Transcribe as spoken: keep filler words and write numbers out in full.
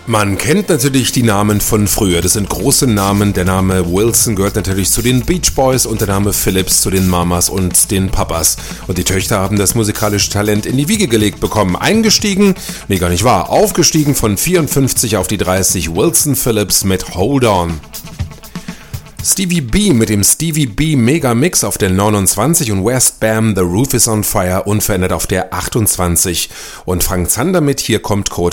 Man kennt natürlich die Namen von früher, das sind große Namen. Der Name Wilson gehört natürlich zu den Beach Boys und der Name Phillips zu den Mamas und den Papas. Und die Töchter haben das musikalische Talent in die Wiege gelegt bekommen. Eingestiegen, nee gar nicht wahr, aufgestiegen von vierundfünfzig auf die dreißig, Wilson Phillips mit Hold On. Stevie B mit dem Stevie B Mega Mix auf der neunundzwanzig und West Bam The Roof is on Fire unverändert auf der achtundzwanzig. Und Frank Zander mit Hier kommt Kurt